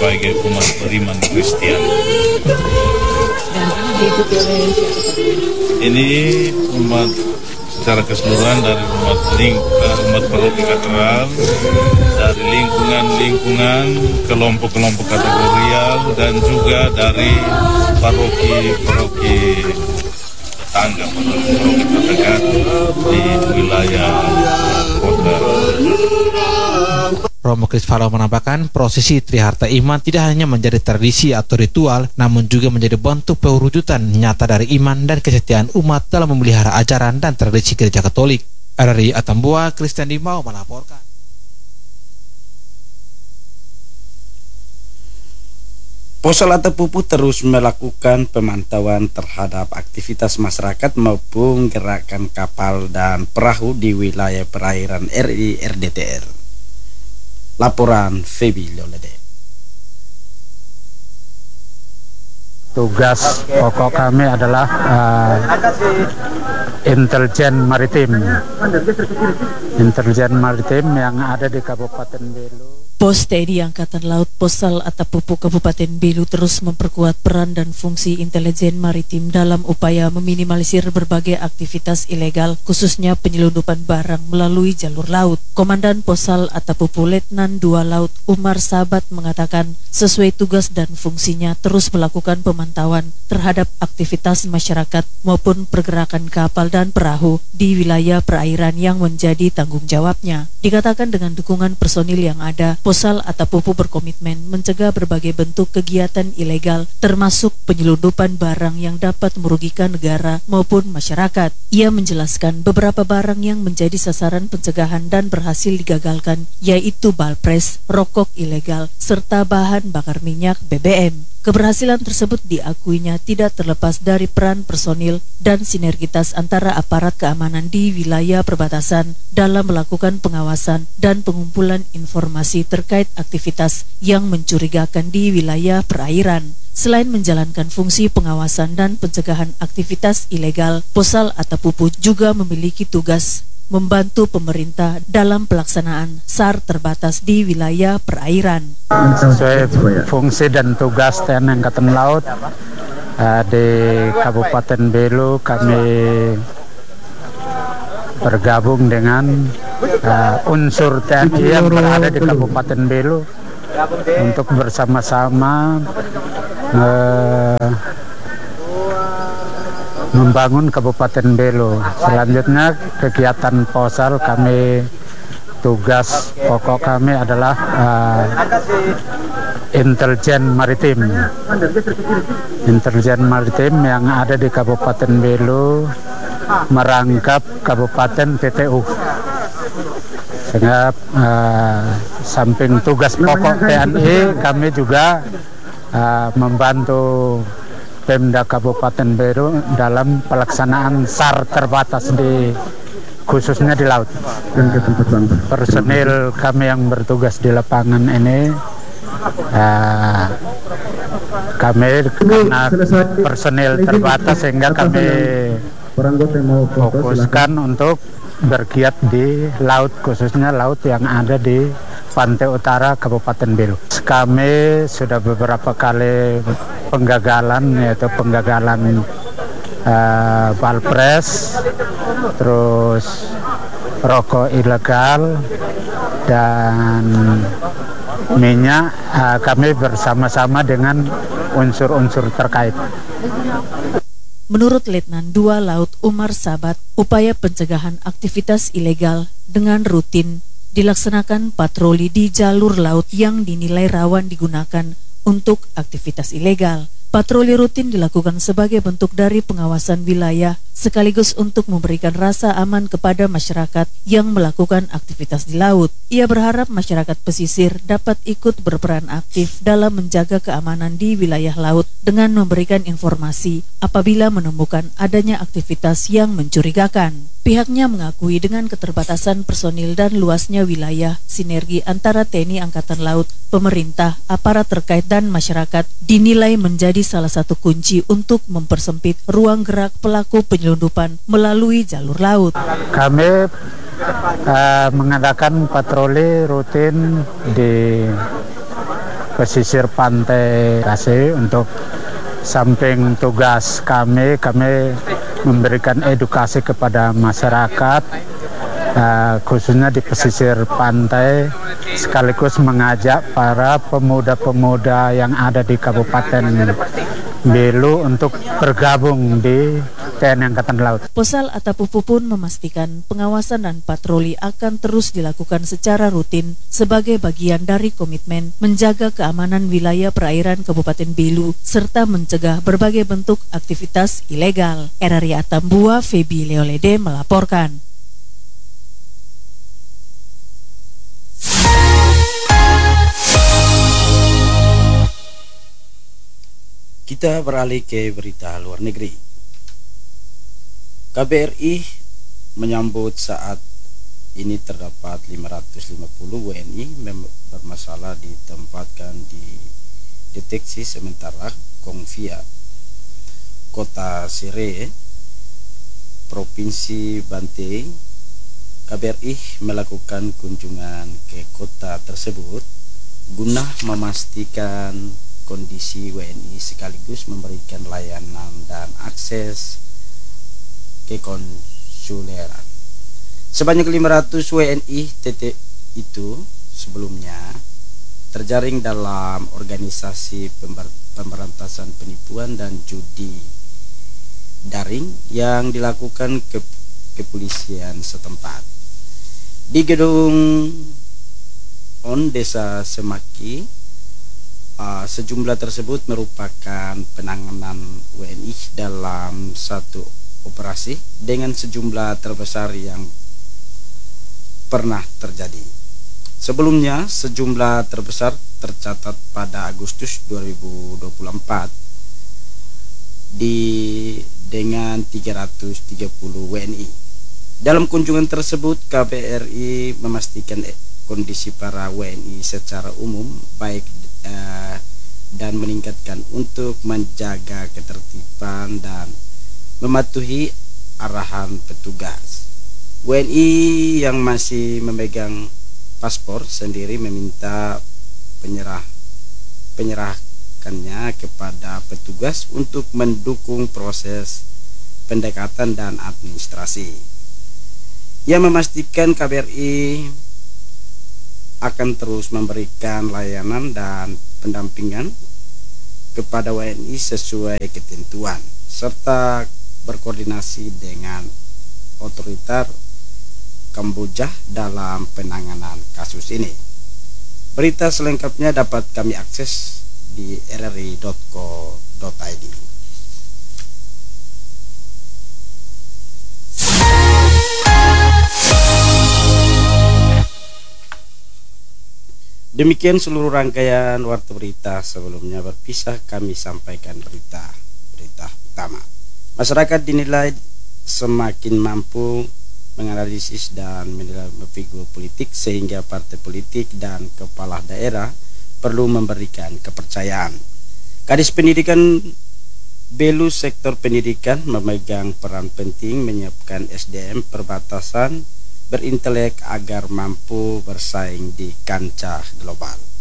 sebagai umat beriman Kristen. Dan diikuti oleh ini umat secara keseluruhan dari umat paroki katedral, dari lingkungan kelompok-kelompok kategorial, dan juga dari paroki tetangga, paroki terdekat di wilayah kota. Romo Krisfaro menambahkan, prosesi Triharta Iman tidak hanya menjadi tradisi atau ritual, namun juga menjadi bentuk pewujudan nyata dari iman dan kesetiaan umat dalam memelihara ajaran dan tradisi Gereja Katolik. RRI Atambua, Christian Dimau melaporkan. Posal atau Pupu terus melakukan pemantauan terhadap aktivitas masyarakat maupun gerakan kapal dan perahu di wilayah perairan RI RDTR. Laporan Febi Lolede. Tugas pokok kami adalah intelijen maritim yang ada di Kabupaten Belu. Pos TNI Angkatan Laut Posal Atapupu Kabupaten Belu terus memperkuat peran dan fungsi intelijen maritim dalam upaya meminimalisir berbagai aktivitas ilegal, khususnya penyelundupan barang melalui jalur laut. Komandan Posal Atapupu Letnan 2 Laut Umar Sabat mengatakan, sesuai tugas dan fungsinya terus melakukan pemantauan terhadap aktivitas masyarakat maupun pergerakan kapal dan perahu di wilayah perairan yang menjadi tanggung jawabnya. Dikatakan dengan dukungan personil yang ada, Posal Atapupu berkomitmen mencegah berbagai bentuk kegiatan ilegal, termasuk penyelundupan barang yang dapat merugikan negara maupun masyarakat. Ia menjelaskan beberapa barang yang menjadi sasaran pencegahan dan berhasil digagalkan, yaitu balpres, rokok ilegal, serta bahan bakar minyak BBM. Keberhasilan tersebut diakuinya tidak terlepas dari peran personil dan sinergitas antara aparat keamanan di wilayah perbatasan dalam melakukan pengawasan dan pengumpulan informasi terkait aktivitas yang mencurigakan di wilayah perairan. Selain menjalankan fungsi pengawasan dan pencegahan aktivitas ilegal, Posal Atapupu juga memiliki tugas membantu pemerintah dalam pelaksanaan SAR terbatas di wilayah perairan. Sesuai fungsi dan tugas TNI Angkatan Laut di Kabupaten Belu, kami bergabung dengan unsur TNI yang berada di Kabupaten Belu untuk bersama-sama membangun Kabupaten Belu. Selanjutnya kegiatan Posal kami, tugas pokok kami adalah intelijen maritim yang ada di Kabupaten Belu merangkap Kabupaten PTU. Sehingga samping tugas pokok TNI, kami juga membantu Pemda Kabupaten Belu dalam pelaksanaan SAR terbatas khususnya di laut. Personil kami yang bertugas di lapangan ini, kami karena personil terbatas sehingga kami fokuskan untuk bergiat di laut, khususnya laut yang ada di pantai utara Kabupaten Belu. Kami sudah beberapa kali penggagalan, yaitu penggagalan balpres, terus rokok ilegal dan minyak. Kami bersama-sama dengan unsur-unsur terkait. Menurut Letnan 2 Laut Umar Sabat, upaya pencegahan aktivitas ilegal dengan rutin dilaksanakan patroli di jalur laut yang dinilai rawan digunakan untuk aktivitas ilegal. Patroli rutin dilakukan sebagai bentuk dari pengawasan wilayah sekaligus untuk memberikan rasa aman kepada masyarakat yang melakukan aktivitas di laut. Ia berharap masyarakat pesisir dapat ikut berperan aktif dalam menjaga keamanan di wilayah laut dengan memberikan informasi apabila menemukan adanya aktivitas yang mencurigakan. Pihaknya mengakui dengan keterbatasan personil dan luasnya wilayah, sinergi antara TNI Angkatan Laut, pemerintah, aparat terkait dan masyarakat dinilai menjadi salah satu kunci untuk mempersempit ruang gerak pelaku penyelundupan melalui jalur laut. Kami mengadakan patroli rutin di pesisir pantai Kasih. Untuk samping tugas kami memberikan edukasi kepada masyarakat, khususnya di pesisir pantai, sekaligus mengajak para pemuda-pemuda yang ada di Kabupaten Belu untuk bergabung di TNI Angkatan Laut. Posal Atapupu pun memastikan pengawasan dan patroli akan terus dilakukan secara rutin sebagai bagian dari komitmen menjaga keamanan wilayah perairan Kabupaten Belu serta mencegah berbagai bentuk aktivitas ilegal. RRI Atambua, Febi Leolede melaporkan. Kita beralih ke berita luar negeri. KBRI menyambut saat ini terdapat 550 WNI bermasalah ditempatkan di deteksi sementara Kongvia, Kota Sere, Provinsi Banten. KBRI melakukan kunjungan ke kota tersebut guna memastikan kondisi WNI sekaligus memberikan layanan dan akses ke konsuleran. Sebanyak 500 WNI TT itu sebelumnya terjaring dalam organisasi pemberantasan penipuan dan judi daring yang dilakukan kepolisian setempat. Di gedung On Desa Semaki, sejumlah tersebut merupakan penanganan WNI dalam satu operasi dengan sejumlah terbesar yang pernah terjadi. Sebelumnya, sejumlah terbesar tercatat pada Agustus 2024 dengan 330 WNI. Dalam kunjungan tersebut, KBRI memastikan kondisi para WNI secara umum baik dan meningkatkan untuk menjaga ketertiban dan mematuhi arahan petugas. WNI yang masih memegang paspor sendiri meminta penyerahkannya kepada petugas untuk mendukung proses pendekatan dan administrasi. Ia memastikan KBRI akan terus memberikan layanan dan pendampingan kepada WNI sesuai ketentuan serta berkoordinasi dengan otoriter Kamboja dalam penanganan kasus ini. Berita selengkapnya dapat kami akses di rri.co.id. Demikian seluruh rangkaian warta berita. Sebelumnya berpisah, kami sampaikan berita utama. Masyarakat dinilai semakin mampu menganalisis dan menilai figur politik sehingga partai politik dan kepala daerah perlu memberikan kepercayaan. Kadis Pendidikan Belu sektor pendidikan memegang peran penting menyiapkan SDM perbatasan berintelek agar mampu bersaing di kancah global.